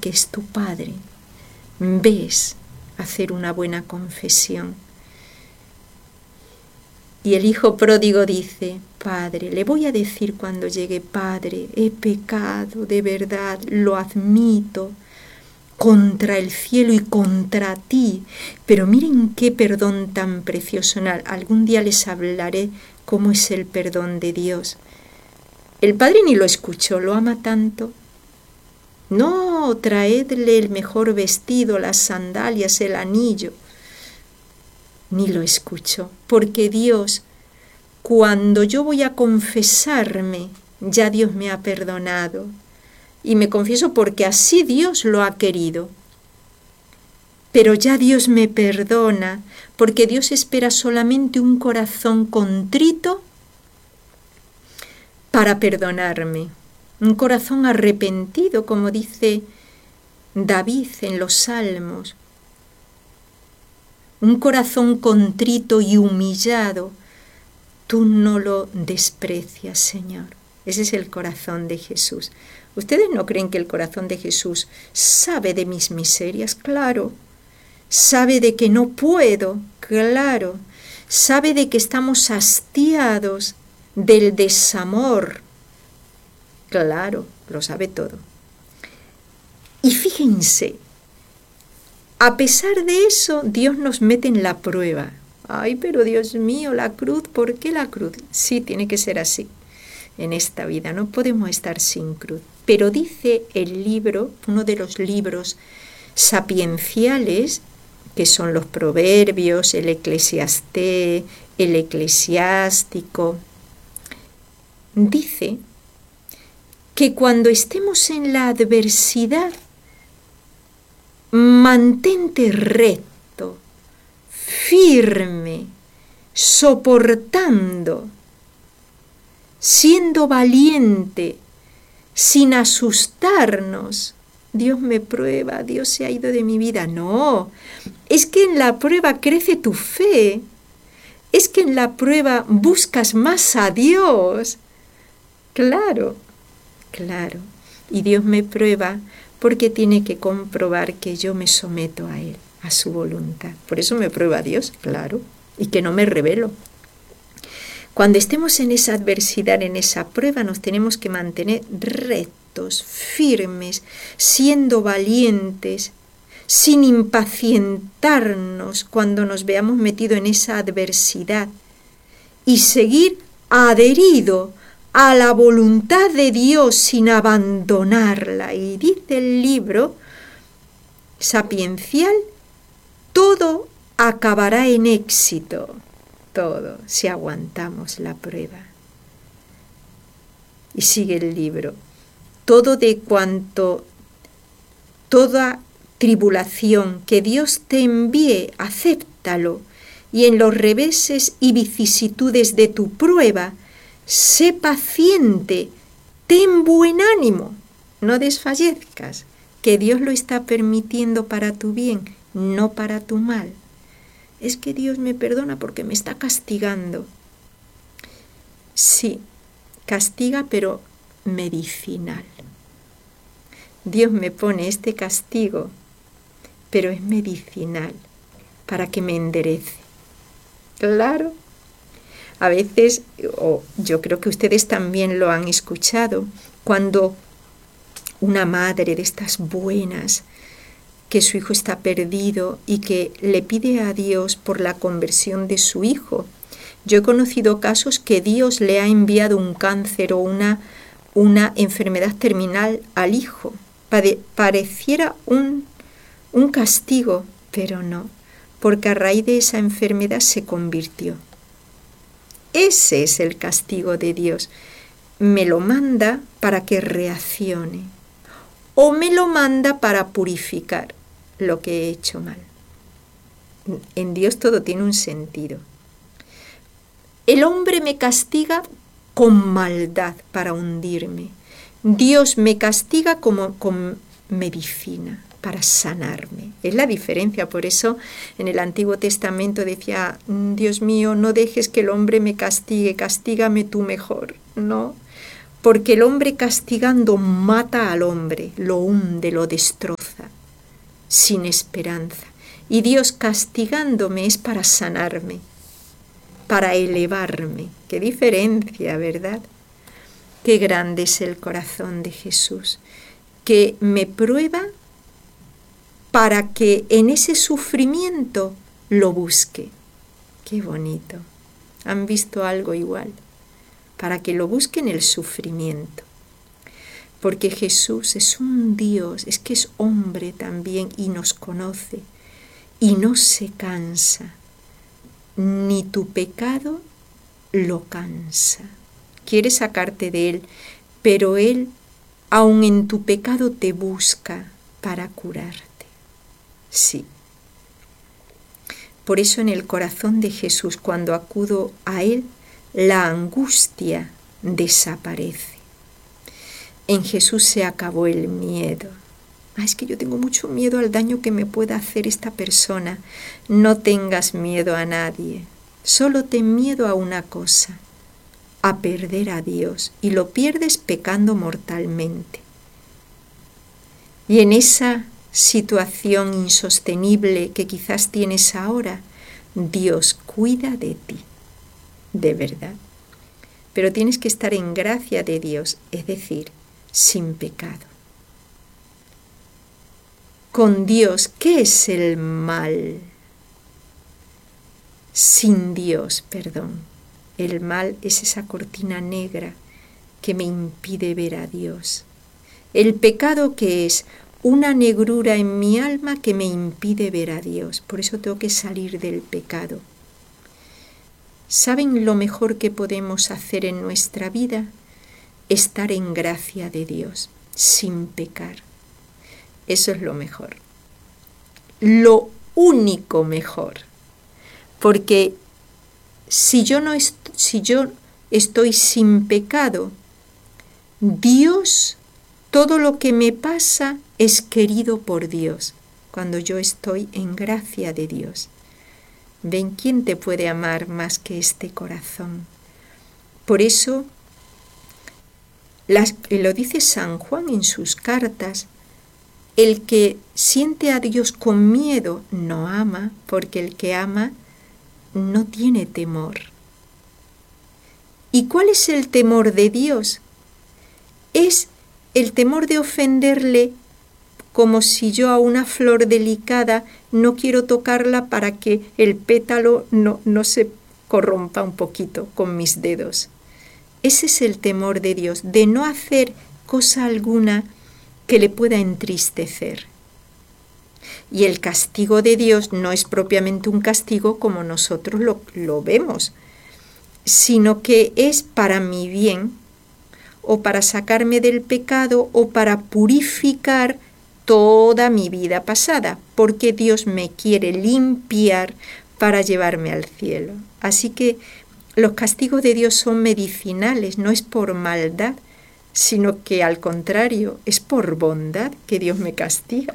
que es tu Padre, ves hacer una buena confesión. Y el hijo pródigo dice, Padre, le voy a decir cuando llegue, Padre, he pecado, de verdad, lo admito, contra el cielo y contra ti. Pero miren qué perdón tan precioso. Algún día les hablaré cómo es el perdón de Dios. El padre ni lo escuchó, lo ama tanto. No, traedle el mejor vestido, las sandalias, el anillo. Ni lo escuchó, porque Dios, cuando yo voy a confesarme, ya Dios me ha perdonado. Y me confieso porque así Dios lo ha querido. Pero ya Dios me perdona, porque Dios espera solamente un corazón contrito para perdonarme. Un corazón arrepentido, como dice David en los Salmos. Un corazón contrito y humillado, tú no lo desprecias, Señor. Ese es el corazón de Jesús. ¿Ustedes no creen que el corazón de Jesús sabe de mis miserias? Claro. Sabe de que no puedo, claro. Sabe de que estamos hastiados del desamor. Claro, lo sabe todo. Y fíjense, a pesar de eso, Dios nos mete en la prueba. Ay, pero Dios mío, la cruz, ¿por qué la cruz? Sí, tiene que ser así. En esta vida no podemos estar sin cruz. Pero dice el libro, uno de los libros sapienciales, que son los Proverbios, el Eclesiastés, el Eclesiástico, dice que cuando estemos en la adversidad, mantente recto, firme, soportando, siendo valiente, sin asustarnos. Dios me prueba, Dios se ha ido de mi vida. No, es que en la prueba crece tu fe. Es que en la prueba buscas más a Dios. Claro, claro. Y Dios me prueba porque tiene que comprobar que yo me someto a Él, a su voluntad. Por eso me prueba Dios, claro, y que no me rebelo. Cuando estemos en esa adversidad, en esa prueba, nos tenemos que mantener rectos, firmes, siendo valientes, sin impacientarnos cuando nos veamos metidos en esa adversidad y seguir adherido a la voluntad de Dios sin abandonarla. Y dice el libro sapiencial, todo acabará en éxito. Todo, si aguantamos la prueba. Y sigue el libro. Toda tribulación que Dios te envíe, acéptalo. Y en los reveses y vicisitudes de tu prueba, sé paciente, ten buen ánimo, no desfallezcas, que Dios lo está permitiendo para tu bien, no para tu mal. Es que Dios me perdona porque me está castigando. Sí, castiga, pero medicinal. Dios me pone este castigo, pero es medicinal, para que me enderece. Claro. A veces, yo creo que ustedes también lo han escuchado, cuando una madre de estas buenas, que su hijo está perdido y que le pide a Dios por la conversión de su hijo. Yo he conocido casos que Dios le ha enviado un cáncer o una enfermedad terminal al hijo. Pareciera un castigo, pero no, porque a raíz de esa enfermedad se convirtió. Ese es el castigo de Dios. Me lo manda para que reaccione. O me lo manda para purificar lo que he hecho mal. En Dios todo tiene un sentido. El hombre me castiga con maldad para hundirme. Dios me castiga con medicina para sanarme. Es la diferencia. Por eso en el Antiguo Testamento decía, Dios mío, no dejes que el hombre me castigue, castígame tú mejor. No, porque el hombre castigando mata al hombre, lo hunde, lo destroza. sin esperanza. Y Dios castigándome es para sanarme, para elevarme. Qué diferencia, ¿verdad? Qué grande es el corazón de Jesús, que me prueba para que en ese sufrimiento lo busque. Qué bonito. ¿Han visto algo igual? Para que lo busque en el sufrimiento. Porque Jesús es un Dios, es que es hombre también y nos conoce y no se cansa. Ni tu pecado lo cansa. Quiere sacarte de él, pero él, aun en tu pecado, te busca para curarte. Sí. Por eso en el corazón de Jesús, cuando acudo a él, la angustia desaparece. En Jesús se acabó el miedo. Es que yo tengo mucho miedo al daño que me pueda hacer esta persona. No tengas miedo a nadie. Solo ten miedo a una cosa, a perder a Dios. Y lo pierdes pecando mortalmente. Y en esa situación insostenible que quizás tienes ahora, Dios cuida de ti. De verdad. Pero tienes que estar en gracia de Dios, es decir, sin pecado. Con Dios, ¿qué es el mal? Sin Dios, perdón. El mal es esa cortina negra que me impide ver a Dios. El pecado, ¿qué es? Una negrura en mi alma que me impide ver a Dios. Por eso tengo que salir del pecado. ¿Saben lo mejor que podemos hacer en nuestra vida? Estar en gracia de Dios, sin pecar. Eso es lo mejor. Lo único mejor. Porque si yo estoy sin pecado, Dios, todo lo que me pasa es querido por Dios. Cuando yo estoy en gracia de Dios. ¿Ven quién te puede amar más que este corazón? Por eso, lo dice San Juan en sus cartas, el que siente a Dios con miedo no ama, porque el que ama no tiene temor. ¿Y cuál es el temor de Dios? Es el temor de ofenderle, como si yo a una flor delicada no quiero tocarla para que el pétalo no se corrompa un poquito con mis dedos. Ese es el temor de Dios, de no hacer cosa alguna que le pueda entristecer. Y el castigo de Dios no es propiamente un castigo como nosotros lo vemos, sino que es para mi bien, o para sacarme del pecado, o para purificar toda mi vida pasada, porque Dios me quiere limpiar para llevarme al cielo. Así que los castigos de Dios son medicinales, no es por maldad, sino que al contrario, es por bondad que Dios me castiga.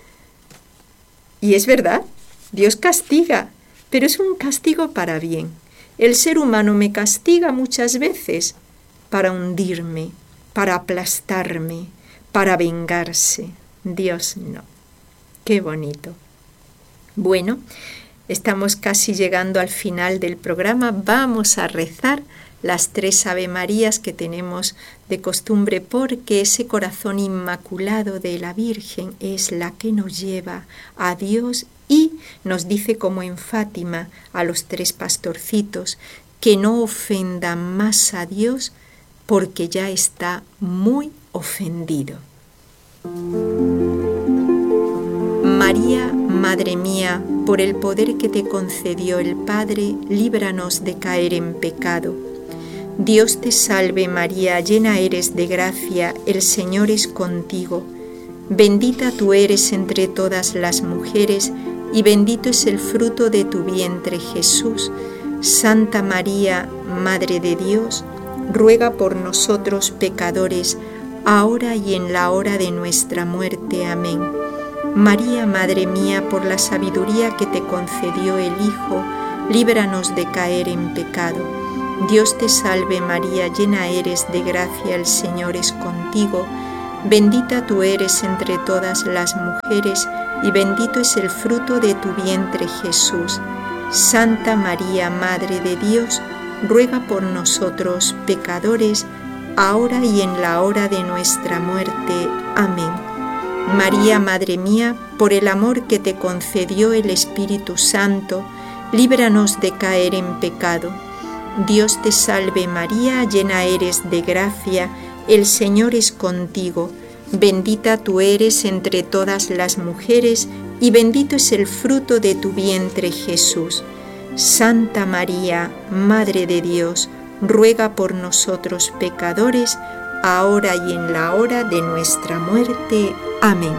Y es verdad, Dios castiga, pero es un castigo para bien. El ser humano me castiga muchas veces para hundirme, para aplastarme, para vengarse. Dios no. Qué bonito. Bueno, estamos casi llegando al final del programa. Vamos a rezar las 3 Ave Marías que tenemos de costumbre, porque ese corazón inmaculado de la Virgen es la que nos lleva a Dios y nos dice, como en Fátima a los 3 pastorcitos, que no ofendan más a Dios porque ya está muy ofendido. María, Madre mía, por el poder que te concedió el Padre, líbranos de caer en pecado. Dios te salve María, llena eres de gracia, el Señor es contigo. Bendita tú eres entre todas las mujeres, y bendito es el fruto de tu vientre Jesús. Santa María, Madre de Dios, ruega por nosotros pecadores, ahora y en la hora de nuestra muerte. Amén. María, Madre mía, por la sabiduría que te concedió el Hijo, líbranos de caer en pecado. Dios te salve María, llena eres de gracia, el Señor es contigo. Bendita tú eres entre todas las mujeres, y bendito es el fruto de tu vientre, Jesús. Santa María, Madre de Dios, ruega por nosotros pecadores, ahora y en la hora de nuestra muerte. Amén. María, Madre mía, por el amor que te concedió el Espíritu Santo, líbranos de caer en pecado. Dios te salve María, llena eres de gracia, el Señor es contigo. Bendita tú eres entre todas las mujeres, y bendito es el fruto de tu vientre, Jesús. Santa María, Madre de Dios, ruega por nosotros pecadores, ahora y en la hora de nuestra muerte. Amén.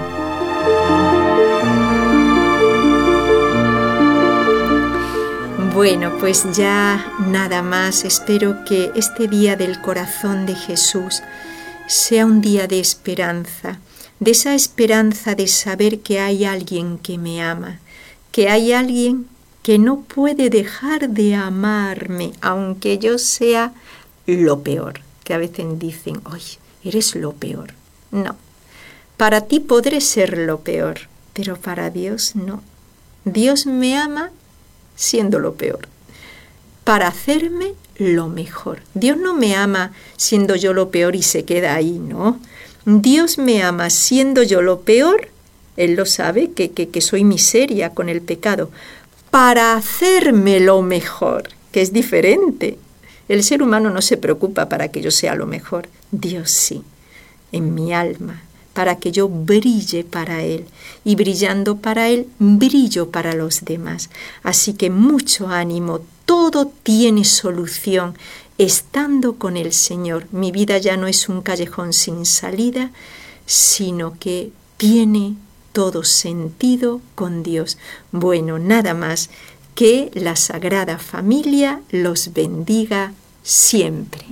Bueno, pues ya nada más. Espero que este día del corazón de Jesús sea un día de esperanza, de esa esperanza de saber que hay alguien que me ama, que hay alguien que no puede dejar de amarme, aunque yo sea lo peor, que a veces dicen, oye, eres lo peor. No, para ti podré ser lo peor, pero para Dios no. Dios me ama siendo lo peor, para hacerme lo mejor. Dios no me ama siendo yo lo peor y se queda ahí, ¿no? Dios me ama siendo yo lo peor, Él lo sabe, que soy miseria con el pecado, para hacerme lo mejor, que es diferente. El ser humano no se preocupa para que yo sea lo mejor, Dios sí, en mi alma, para que yo brille para Él, y brillando para Él, brillo para los demás. Así que mucho ánimo, todo tiene solución estando con el Señor. Mi vida ya no es un callejón sin salida, sino que tiene todo sentido con Dios. Bueno, nada más, que la Sagrada Familia los bendiga siempre.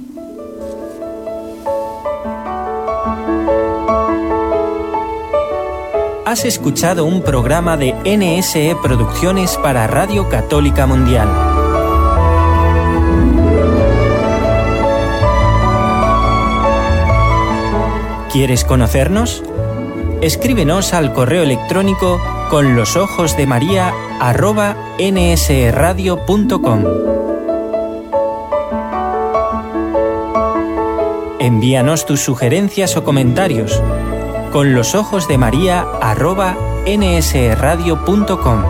Has escuchado un programa de NSE Producciones para Radio Católica Mundial. ¿Quieres conocernos? Escríbenos al correo electrónico conlosojosdemaria@nsradio.com. Envíanos tus sugerencias o comentarios conlosojosdemaria@nsradio.com.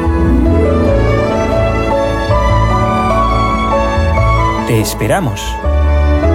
Te esperamos.